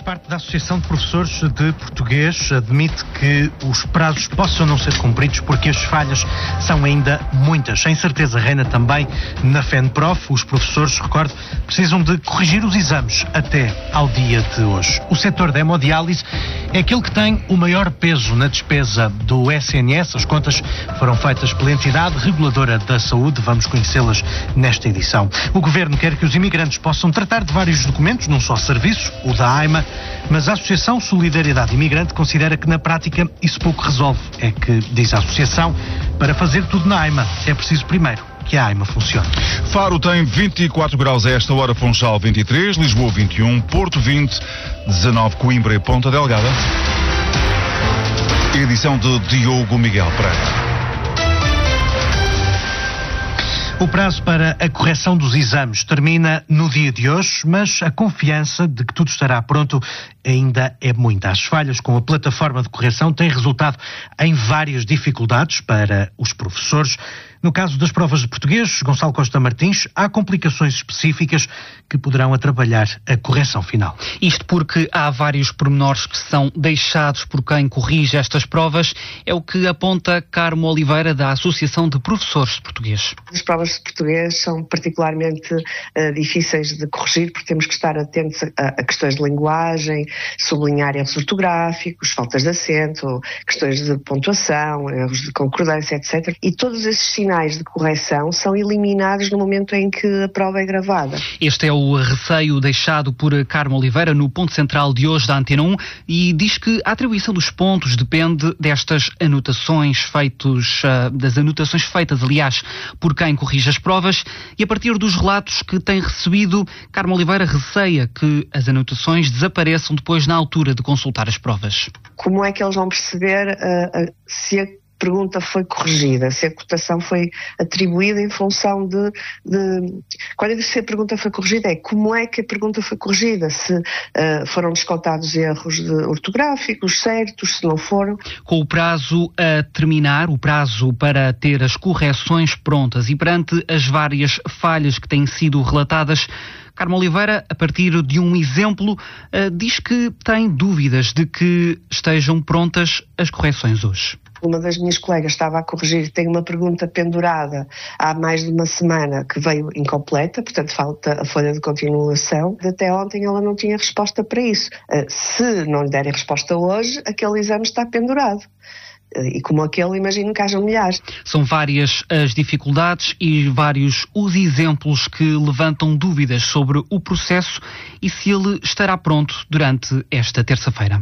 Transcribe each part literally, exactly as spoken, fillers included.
parte da Associação de Professores de Português admite que os prazos possam não ser cumpridos porque as falhas são ainda muitas. A incerteza reina também na FENPROF. Os professores, recordo, precisam de corrigir os exames até ao dia de hoje. O setor da hemodiálise é aquele que tem o maior peso na despesa do S N S. As contas foram feitas pela entidade reguladora da saúde. Vamos conhecê-las nesta edição. O Governo quer que os imigrantes possam tratar de vários documentos, num só serviço, o da AIMA, mas a Associação Solidariedade Imigrante considera que na prática isso pouco resolve. É que, diz a Associação, para fazer tudo na AIMA é preciso primeiro que a AIMA funcione. Faro tem vinte e quatro graus a esta hora, Funchal vinte e três, Lisboa vinte e um, Porto vinte, dezanove Coimbra e Ponta Delgada. Edição de Diogo Miguel Pereira. O prazo para a correção dos exames termina no dia de hoje, mas a confiança de que tudo estará pronto ainda é muita. As falhas com a plataforma de correção têm resultado em várias dificuldades para os professores. No caso das provas de português, Gonçalo Costa Martins, há complicações específicas que poderão atrapalhar a correção final. Isto porque há vários pormenores que são deixados por quem corrige estas provas, é o que aponta Carmo Oliveira, da Associação de Professores de Português. As provas de português são particularmente uh, difíceis de corrigir porque temos que estar atentos a, a questões de linguagem, sublinhar erros ortográficos, faltas de acento, questões de pontuação, erros de concordância, etcétera. E todos esses sinais de correção são eliminados no momento em que a prova é gravada. Este é o receio deixado por Carmo Oliveira no ponto central de hoje da Antena um e diz que a atribuição dos pontos depende destas anotações feitos, uh, das anotações feitas, aliás, por quem corrige as provas, e a partir dos relatos que tem recebido, Carmo Oliveira receia que as anotações desapareçam depois na altura de consultar as provas. Como é que eles vão perceber uh, uh, se a pergunta foi corrigida, se a cotação foi atribuída em função de, de... Quando eu digo se a pergunta foi corrigida, é como é que a pergunta foi corrigida, se uh, foram descontados erros de ortográficos certos, se não foram. Com o prazo a terminar, o prazo para ter as correções prontas e perante as várias falhas que têm sido relatadas, Carmo Oliveira, a partir de um exemplo, uh, diz que tem dúvidas de que estejam prontas as correções hoje. Uma das minhas colegas estava a corrigir, tem uma pergunta pendurada há mais de uma semana que veio incompleta, portanto falta a folha de continuação. Até ontem ela não tinha resposta para isso. Se não lhe derem resposta hoje, aquele exame está pendurado. E como aquele, imagino que hajam milhares. São várias as dificuldades e vários os exemplos que levantam dúvidas sobre o processo e se ele estará pronto durante esta terça-feira.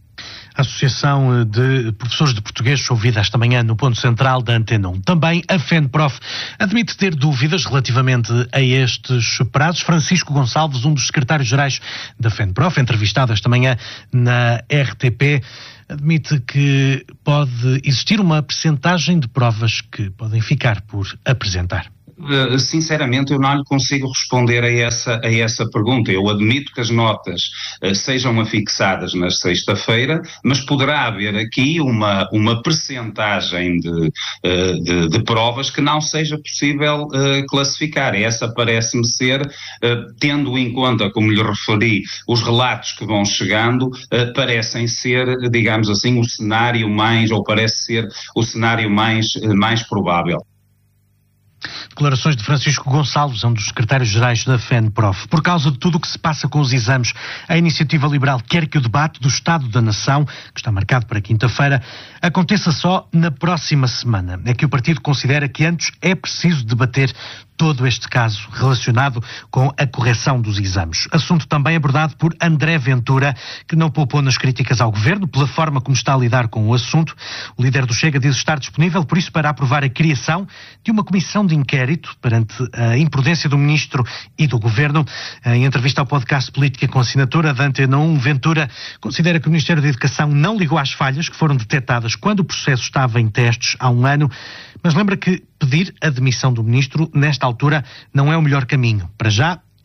A Associação de Professores de Português, ouvida esta manhã no ponto central da Antena um. Também a FENPROF admite ter dúvidas relativamente a estes prazos. Francisco Gonçalves, um dos secretários-gerais da FENPROF, entrevistado esta manhã na R T P, admite que pode existir uma percentagem de provas que podem ficar por apresentar. Uh, sinceramente eu não lhe consigo responder a essa, a essa pergunta. Eu admito que as notas uh, sejam afixadas na sexta-feira, mas poderá haver aqui uma, uma percentagem de, uh, de, de provas que não seja possível uh, classificar. Essa parece-me ser, uh, tendo em conta, como lhe referi, os relatos que vão chegando, uh, parecem ser, digamos assim, o cenário mais, ou parece ser o cenário mais, uh, mais provável. Declarações de Francisco Gonçalves, um dos secretários-gerais da FENPROF. Por causa de tudo o que se passa com os exames, a Iniciativa Liberal quer que o debate do Estado da Nação, que está marcado para quinta-feira, aconteça só na próxima semana. É que o partido considera que antes é preciso debater todo este caso relacionado com a correção dos exames. Assunto também abordado por André Ventura, que não poupou nas críticas ao Governo pela forma como está a lidar com o assunto. O líder do Chega diz estar disponível, por isso, para aprovar a criação de uma comissão de inquérito perante a imprudência do Ministro e do Governo. Em entrevista ao podcast Política com assinatura da Antena um, Ventura considera que o Ministério da Educação não ligou às falhas que foram detectadas quando o processo estava em testes há um ano, mas lembra que pedir a demissão do Ministro nesta altura não é o melhor caminho. Para já,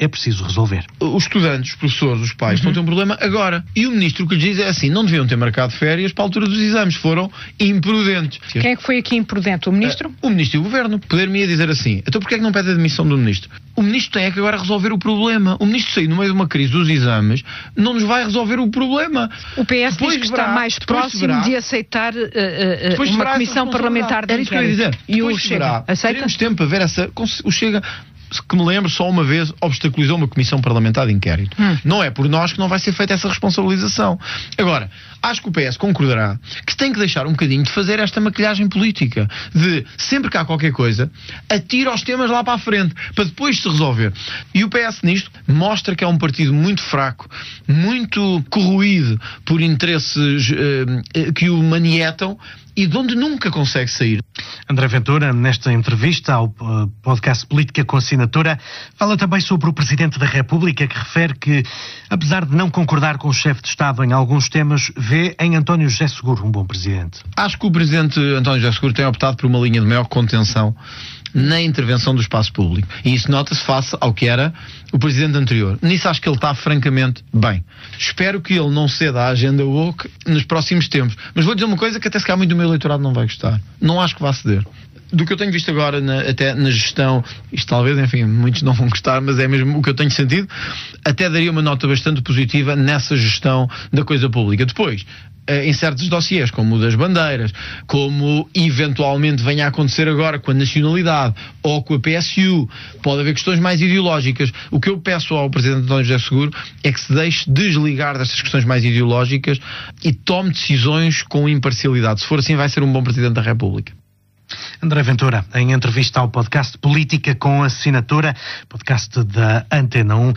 é preciso resolver. Os estudantes, os professores, os pais, uhum. estão a ter um problema agora. E o ministro o que lhes diz é assim, não deviam ter marcado férias para a altura dos exames, foram imprudentes. Quem é que foi aqui imprudente? O ministro? Uh, o ministro e o governo. Poder-me dizer assim, então porquê é que não pede a demissão do ministro? O ministro tem é que agora resolver o problema. O ministro sair no meio de uma crise dos exames não nos vai resolver o problema. O P S depois diz que verá, está mais próximo verá, de aceitar uh, uh, uma comissão parlamentar de inquérito. Era isso que eu ia dizer. E o Chega, aceita? Teremos tempo para ver essa... O Chega... que me lembro, só uma vez obstaculizou uma comissão parlamentar de inquérito. Hum. Não é por nós que não vai ser feita essa responsabilização. Agora, acho que o P S concordará que tem que deixar um bocadinho de fazer esta maquilhagem política, de sempre que há qualquer coisa, atira os temas lá para a frente, para depois se resolver. E o P S nisto mostra que é um partido muito fraco, muito corroído por interesses uh, que o manietam e de onde nunca consegue sair. André Ventura, nesta entrevista ao podcast Política com Assinatura, fala também sobre o Presidente da República, que refere que, apesar de não concordar com o chefe de Estado em alguns temas, vê em António José Seguro um bom Presidente. Acho que o Presidente António José Seguro tem optado por uma linha de maior contenção na intervenção do espaço público. E isso nota-se face ao que era o Presidente anterior. Nisso acho que ele está francamente bem. Espero que ele não ceda à agenda woke nos próximos tempos. Mas vou dizer uma coisa que até se calhar muito do meu eleitorado não vai gostar. Não acho que vá ceder. Do que eu tenho visto agora, na, até na gestão, isto talvez, enfim, muitos não vão gostar, mas é mesmo o que eu tenho sentido, até daria uma nota bastante positiva nessa gestão da coisa pública. Depois, em certos dossiês, como o das bandeiras, como eventualmente venha a acontecer agora com a nacionalidade ou com a P S U, pode haver questões mais ideológicas. O que eu peço ao Presidente António José Seguro é que se deixe desligar destas questões mais ideológicas e tome decisões com imparcialidade. Se for assim, vai ser um bom Presidente da República. André Ventura, em entrevista ao podcast Política com Assinatura, podcast da Antena um,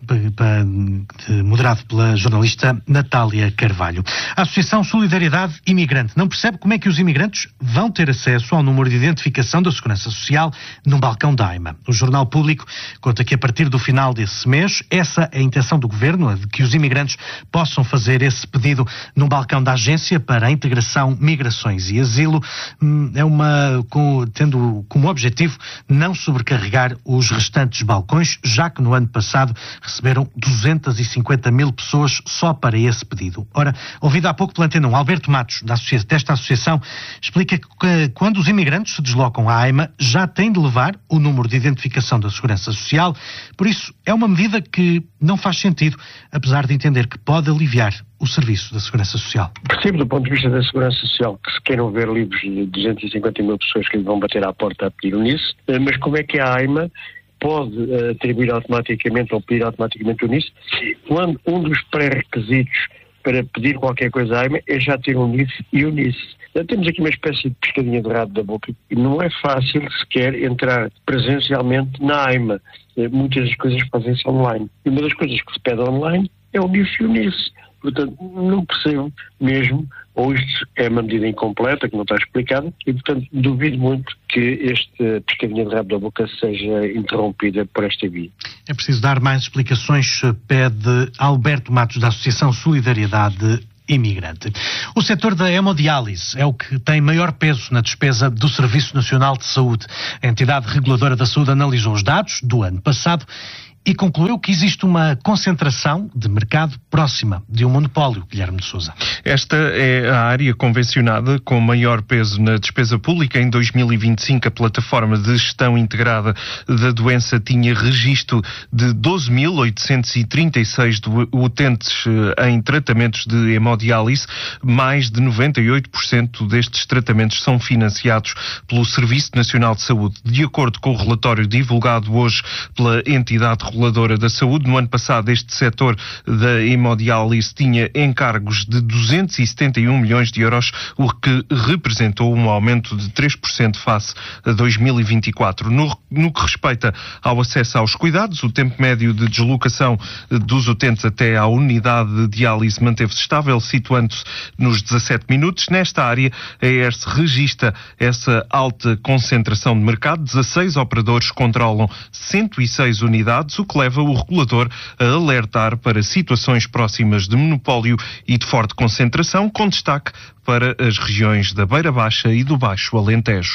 moderado pela jornalista Natália Carvalho. A Associação Solidariedade Imigrante não percebe como é que os imigrantes vão ter acesso ao número de identificação da Segurança Social num balcão da AIMA. O Jornal Público conta que a partir do final desse mês, essa é a intenção do Governo, a de que os imigrantes possam fazer esse pedido num balcão da Agência para a Integração, Migrações e Asilo. É uma, com, tendo como objetivo não sobrecarregar os restantes balcões, já que no ano passado receberam duzentas e cinquenta mil pessoas só para esse pedido. Ora, ouvido há pouco pela Antena um, Alberto Matos, da associa- desta associação, explica que quando os imigrantes se deslocam à AIMA, já têm de levar o número de identificação da Segurança Social, por isso é uma medida que não faz sentido, apesar de entender que pode aliviar o serviço da Segurança Social. Percebo do ponto de vista da Segurança Social que se queiram ver livres de duzentas e cinquenta mil pessoas que lhe vão bater à porta a pedir nisso, mas como é que a AIMA pode uh, atribuir automaticamente ou pedir automaticamente o N I S, quando um dos pré-requisitos para pedir qualquer coisa à AIMA é já ter um N I S e o N I S. Então, temos aqui uma espécie de pescadinha de rabo da boca e não é fácil sequer entrar presencialmente na AIMA. Muitas das coisas fazem-se online. E uma das coisas que se pede online é o N I S e o N I S. Portanto, não percebo mesmo, ou isto é uma medida incompleta, que não está explicada, e, portanto, duvido muito que esta pescadinha de rabo da boca seja interrompida por esta via. É preciso dar mais explicações, pede Alberto Matos, da Associação Solidariedade Imigrante. O setor da hemodiálise é o que tem maior peso na despesa do Serviço Nacional de Saúde. A entidade reguladora da saúde analisou os dados do ano passado e concluiu que existe uma concentração de mercado próxima de um monopólio, Guilherme de Sousa. Esta é a área convencionada com maior peso na despesa pública. Em dois mil e vinte e cinco, a plataforma de gestão integrada da doença tinha registro de doze mil oitocentos e trinta e seis utentes em tratamentos de hemodiálise. Mais de noventa e oito por cento destes tratamentos são financiados pelo Serviço Nacional de Saúde. De acordo com o relatório divulgado hoje pela entidade reguladora da saúde, no ano passado este setor da hemodiálise tinha encargos de duzentos e setenta e um milhões de euros, o que representou um aumento de três por cento face a dois mil e vinte e quatro. No, no que respeita ao acesso aos cuidados, o tempo médio de deslocação dos utentes até à unidade de diálise manteve-se estável, situando-se nos dezassete minutos. Nesta área, a E R S registra essa alta concentração de mercado. dezasseis operadores controlam cento e seis unidades, o que leva o regulador a alertar para situações próximas de monopólio e de forte concentração, com destaque para as regiões da Beira Baixa e do Baixo Alentejo.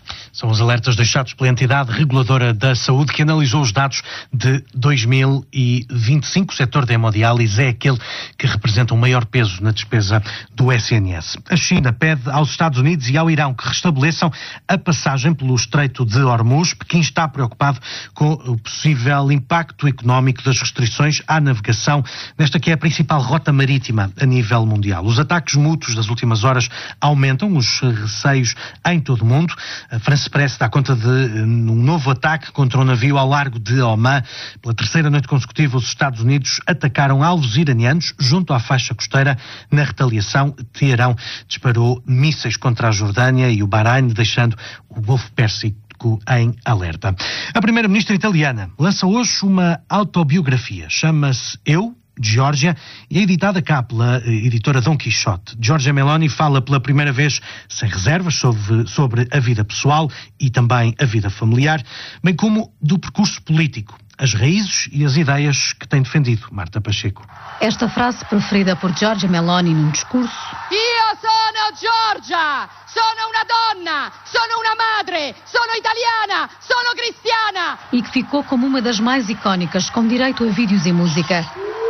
São os alertas deixados pela entidade reguladora da saúde que analisou os dados de dois mil e vinte e cinco. O setor da hemodiálise é aquele que representa o maior peso na despesa do S N S. A China pede aos Estados Unidos e ao Irão que restabeleçam a passagem pelo Estreito de Hormuz. Pequim está preocupado com o possível impacto económico das restrições à navegação nesta que é a principal rota marítima a nível mundial. Os ataques mútuos das últimas horas aumentam os receios em todo o mundo. A France Press dá conta de um novo ataque contra um navio ao largo de Omã. Pela terceira noite consecutiva, os Estados Unidos atacaram alvos iranianos junto à faixa costeira. Na retaliação, Teherão disparou mísseis contra a Jordânia e o Bahrein, deixando o Golfo Pérsico em alerta. A primeira-ministra italiana lança hoje uma autobiografia. Chama-se Eu, Georgia, e é editada cá pela editora Dom Quixote. Giorgia Meloni fala pela primeira vez sem reservas sobre, sobre a vida pessoal e também a vida familiar, bem como do percurso político, as raízes e as ideias que tem defendido. Marta Pacheco. Esta frase preferida por Giorgia Meloni num discurso: Io sono Giorgia, sono una donna, sono una madre, sono italiana, sono cristiana. E que ficou como uma das mais icónicas, com direito a vídeos e música.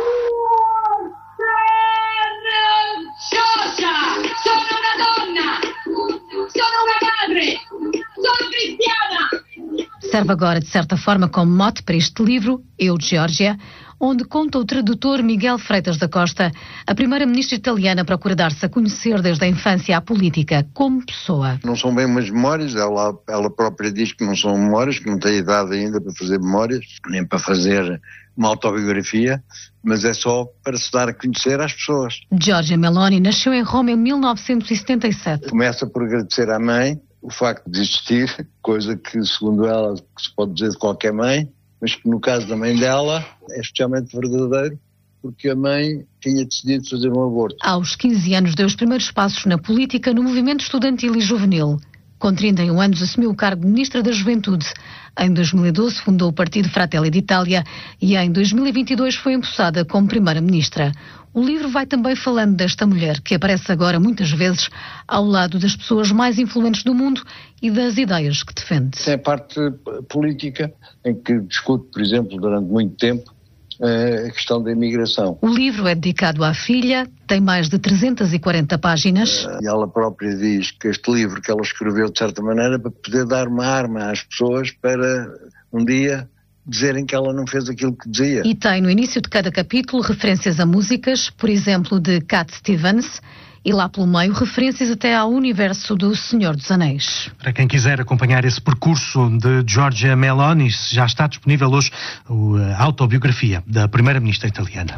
Giorgia, sono una donna, sono una madre, sono cristiana. Serve agora, de certa forma, como mote para este livro, Eu, Georgia, onde conta o tradutor Miguel Freitas da Costa. A primeira-ministra italiana procura dar-se a conhecer desde a infância à política como pessoa. Não são bem umas memórias, ela, ela própria diz que não são memórias, que não tem idade ainda para fazer memórias, nem para fazer uma autobiografia, mas é só para se dar a conhecer às pessoas. Giorgia Meloni nasceu em Roma em mil novecentos e setenta e sete. Começa por agradecer à mãe o facto de existir, coisa que, segundo ela, que se pode dizer de qualquer mãe, mas que no caso da mãe dela é especialmente verdadeiro, porque a mãe tinha decidido fazer um aborto. Aos quinze anos deu os primeiros passos na política no movimento estudantil e juvenil. Com trinta e um anos assumiu o cargo de Ministra da Juventude. Em dois mil e doze fundou o partido Fratelli d'Italia e em dois mil e vinte e dois foi empossada como Primeira-Ministra. O livro vai também falando desta mulher, que aparece agora muitas vezes ao lado das pessoas mais influentes do mundo e das ideias que defende. Tem a parte política, em que discute, por exemplo, durante muito tempo, a questão da imigração. O livro é dedicado à filha, tem mais de trezentas e quarenta páginas. E ela própria diz que este livro que ela escreveu, de certa maneira, para poder dar uma arma às pessoas para um dia dizerem que ela não fez aquilo que dizia. E tem no início de cada capítulo referências a músicas, por exemplo, de Cat Stevens, e lá pelo meio referências até ao universo do Senhor dos Anéis. Para quem quiser acompanhar esse percurso de Giorgia Meloni, já está disponível hoje a autobiografia da primeira-ministra italiana.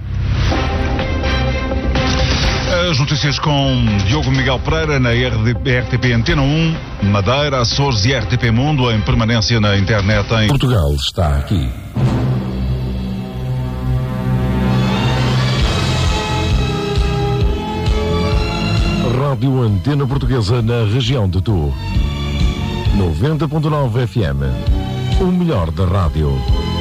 As notícias com Diogo Miguel Pereira na R T P Antena um, Madeira, Açores e R T P Mundo em permanência na internet em... Portugal está aqui. Rádio Antena Portuguesa na região de Tu. noventa ponto nove F M. O melhor da rádio.